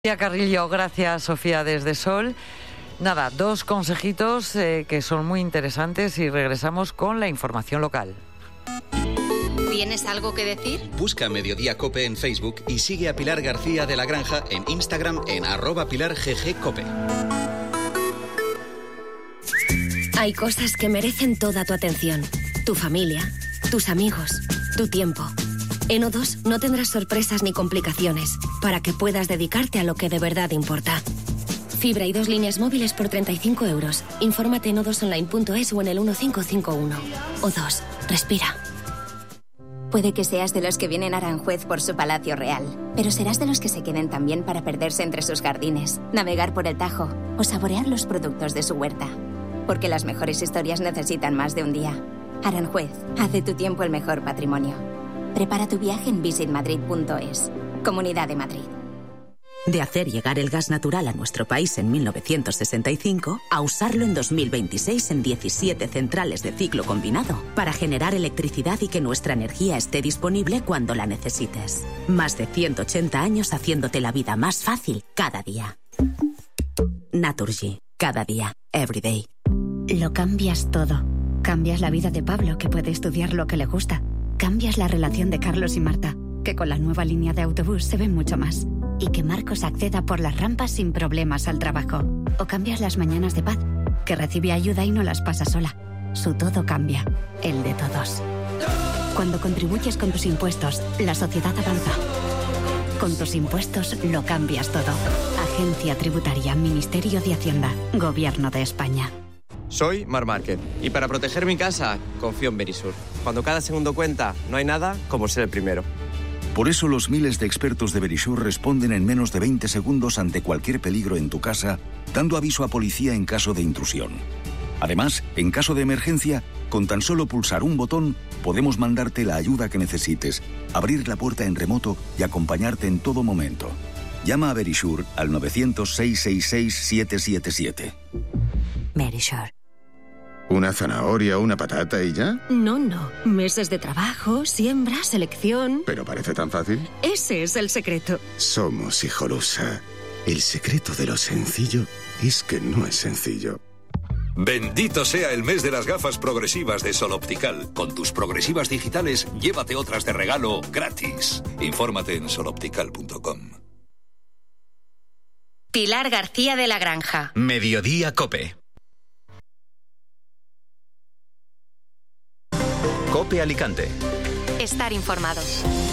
Sofía Carrillo, gracias Sofía desde Sol. Nada, dos consejitos que son muy interesantes y regresamos con la información local. ¿Tienes algo que decir? Busca Mediodía Cope en Facebook y sigue a Pilar García de la Granja en Instagram en @PilarGGCope. Hay cosas que merecen toda tu atención. Tu familia, tus amigos, tu tiempo. En O2 no tendrás sorpresas ni complicaciones para que puedas dedicarte a lo que de verdad importa. Fibra y 2 líneas móviles por 35 €. Infórmate en o2online.es o en el 1551. O2. Respira. Puede que seas de los que vienen a Aranjuez por su palacio real, pero serás de los que se queden también para perderse entre sus jardines, navegar por el Tajo o saborear los productos de su huerta. Porque las mejores historias necesitan más de un día. Aranjuez, haz de tu tiempo el mejor patrimonio. Prepara tu viaje en visitmadrid.es. Comunidad de Madrid. De hacer llegar el gas natural a nuestro país en 1965 a usarlo en 2026 en 17 centrales de ciclo combinado para generar electricidad y que nuestra energía esté disponible cuando la necesites. Más de 180 años haciéndote la vida más fácil cada día. Naturgy. Cada día. Every day. Lo cambias todo. Cambias la vida de Pablo, que puede estudiar lo que le gusta. Cambias la relación de Carlos y Marta, que con la nueva línea de autobús se ven mucho más. Y que Marcos acceda por las rampas sin problemas al trabajo. O cambias las mañanas de Paz, que recibe ayuda y no las pasa sola. Su todo cambia, el de todos. Cuando contribuyes con tus impuestos, la sociedad avanza. Con tus impuestos lo cambias todo. Agencia Tributaria, Ministerio de Hacienda, Gobierno de España. Soy Marc Márquez y para proteger mi casa confío en Verisur. Cuando cada segundo cuenta, no hay nada como ser el primero. Por eso los miles de expertos de Verisur responden en menos de 20 segundos ante cualquier peligro en tu casa, dando aviso a policía en caso de intrusión. Además, en caso de emergencia, con tan solo pulsar un botón, podemos mandarte la ayuda que necesites, abrir la puerta en remoto y acompañarte en todo momento. Llama a Verisur al 900-666-777. Verisur. ¿Una zanahoria o una patata y ya? No. Meses de trabajo, siembra, selección. Pero parece tan fácil. Ese es el secreto. Somos Hijolusa. El secreto de lo sencillo es que no es sencillo. Bendito sea el mes de las gafas progresivas de Sol Optical. Con tus progresivas digitales, llévate otras de regalo gratis. Infórmate en soloptical.com. Pilar García de la Granja. Mediodía Cope. Cope Alicante. Estar informado.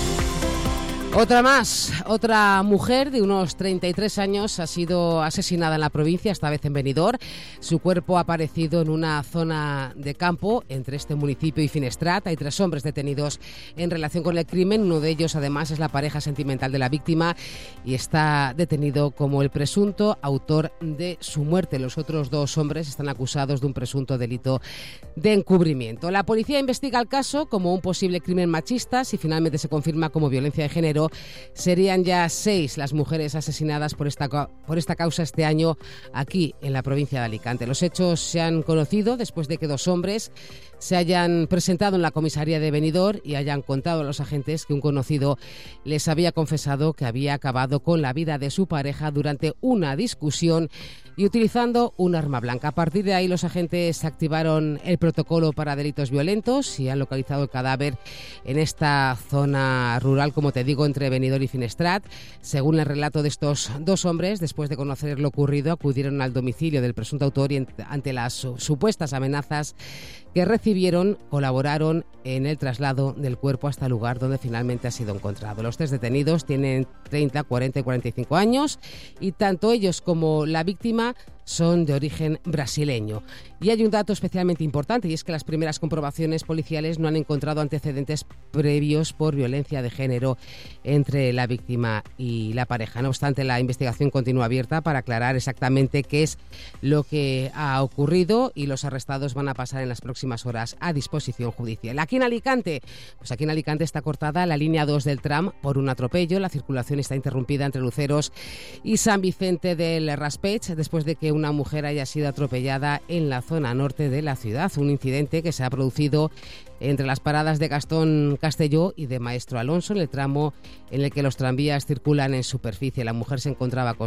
Otra mujer de unos 33 años ha sido asesinada en la provincia, esta vez en Benidorm. Su cuerpo ha aparecido en una zona de campo entre este municipio y Finestrat. Hay 3 hombres detenidos en relación con el crimen. Uno de ellos, además, es la pareja sentimental de la víctima y está detenido como el presunto autor de su muerte. Los otros 2 hombres están acusados de un presunto delito de encubrimiento. La policía investiga el caso como un posible crimen machista. Si finalmente se confirma como violencia de género, serían ya 6 las mujeres asesinadas por esta causa este año aquí en la provincia de Alicante. Los hechos se han conocido después de que 2 hombres se hayan presentado en la comisaría de Benidorm y hayan contado a los agentes que un conocido les había confesado que había acabado con la vida de su pareja durante una discusión y utilizando un arma blanca. A partir de ahí, los agentes activaron el protocolo para delitos violentos y han localizado el cadáver en esta zona rural, como te digo, entre Benidorm y Finestrat. Según el relato de estos 2 hombres, después de conocer lo ocurrido, acudieron al domicilio del presunto autor y ante las supuestas amenazas que recibieron, colaboraron en el traslado del cuerpo hasta el lugar donde finalmente ha sido encontrado. Los 3 detenidos tienen 30, 40 y 45 años y tanto ellos como la víctima son de origen brasileño. Y hay un dato especialmente importante y es que las primeras comprobaciones policiales no han encontrado antecedentes previos por violencia de género entre la víctima y la pareja. No obstante, la investigación continúa abierta para aclarar exactamente qué es lo que ha ocurrido y los arrestados van a pasar en las próximas horas a disposición judicial. Aquí en Alicante está cortada la línea 2 del tram por un atropello. La circulación está interrumpida entre Luceros y San Vicente del Raspeig después de que una mujer haya sido atropellada en la zona norte de la ciudad. Un incidente que se ha producido entre las paradas de Gastón Castelló y de Maestro Alonso, en el tramo en el que los tranvías circulan en superficie. La mujer se encontraba con